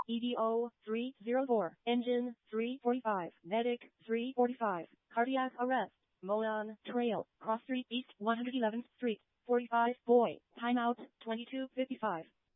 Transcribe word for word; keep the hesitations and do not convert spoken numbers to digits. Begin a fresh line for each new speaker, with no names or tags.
E D O three zero four, engine three forty-five, medic three forty-five, cardiac arrest, Monon Trail, Cross Street East one hundred eleventh Street, forty-five, boy, timeout twenty-two fifty-five.